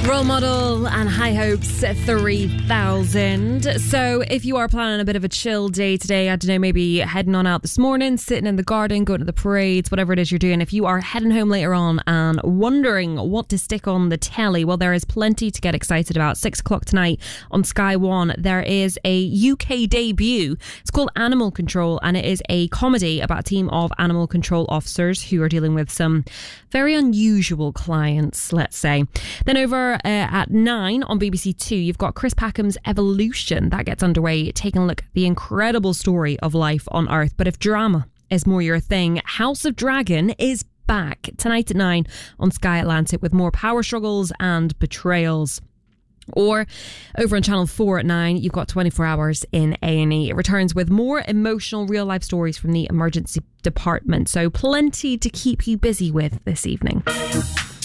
Role Model and High Hopes 3000. So if you are planning a bit of a chill day today, I don't know, maybe heading on out this morning, sitting in the garden, going to the parades, whatever it is you're doing. If you are heading home later on and wondering what to stick on the telly, well, there is plenty to get excited about. 6 o'clock tonight on Sky One, there is a UK debut. It's called Animal Control, and it is a comedy about a team of animal control officers who are dealing with some very unusual clients, let's say. Then over at 9 on BBC Two, you've got Chris Packham's Evolution. That gets underway, taking a look at the incredible story of life on Earth. But if drama is more your thing, House of Dragon is back tonight at 9 on Sky Atlantic with more power struggles and betrayals. Or over on Channel 4 at 9, you've got 24 Hours in A&E. It returns with more emotional real-life stories from the emergency department. So plenty to keep you busy with this evening.